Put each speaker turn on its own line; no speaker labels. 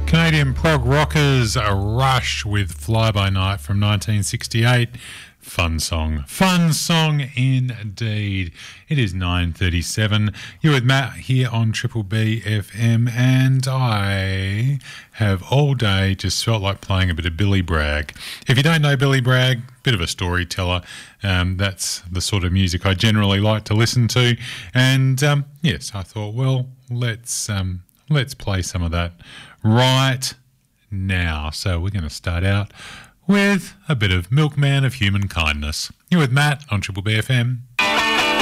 Canadian prog rockers Rush with Fly By Night from 1968. Fun song indeed. It is 9:37. You're with Matt here on Triple B FM, and I have all day just felt like playing a bit of Billy Bragg. If you don't know Billy Bragg, bit of a storyteller. That's the sort of music I generally like to listen to, and yes, I thought, well, let's play some of that right now. So we're going to start out with a bit of Milkman of Human Kindness. You're with Matt on Triple B FM.